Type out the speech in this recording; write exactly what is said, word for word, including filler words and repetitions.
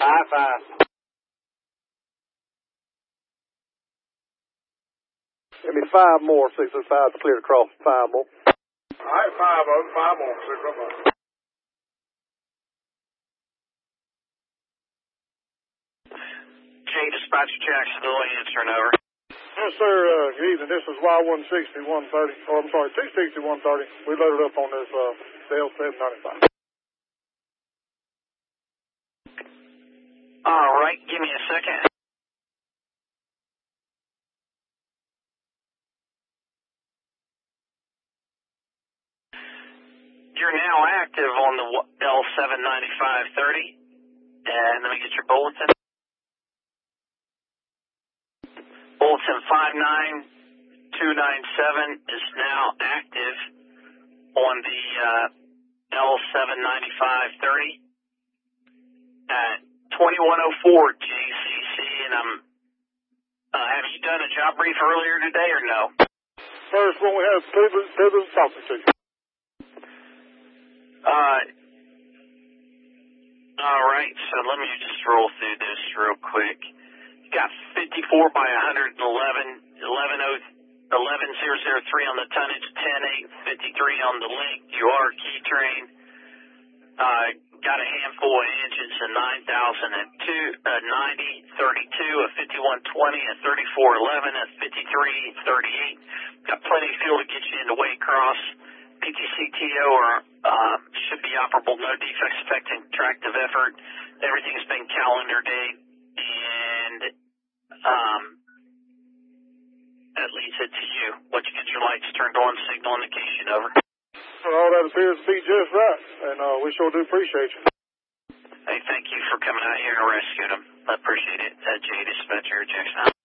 Five, five. Give me five more. Six oh five is clear to cross. Five more. All right, five of them. Five more. Six oh five. J, Dispatcher Jacksonville, answering over. Yes, sir. Uh, good evening. This is Y one sixty, one thirty. Or, I'm sorry, two sixty, one thirty. We loaded up on this uh, L seven ninety-five. All right, give me a second. You're now active on the L seven ninety-five thirty. And let me get your bulletin. Bulletin five nine two nine seven is now active on the uh, L seven ninety-five thirty at twenty-one oh four J C C. And I'm, uh, have you done a job brief earlier today or no? First one we have Cleveland, Cleveland talking to you. Uh, all right, so let me just roll through this real quick. You got fifty-four by one eleven, eleven oh three on the tonnage, ten eight fifty-three on the link. You are key train. Uh, got a handful of engines, a nine thousand two, a ninety thirty-two, a fifty-one twenty, a thirty-four eleven, a fifty-three thirty-eight. Got plenty of fuel to get you into Waycross. P T C T O or uh, should be operable, no defects affecting tractive effort. Everything's been calendar date, and um, that leads it to you. Once you get your lights turned on, signal indication over. Well, all that appears to be just right, and uh, we sure do appreciate you. Hey, thank you for coming out here and rescuing them. I appreciate it. Uh, Jay, Dispatcher Jackson.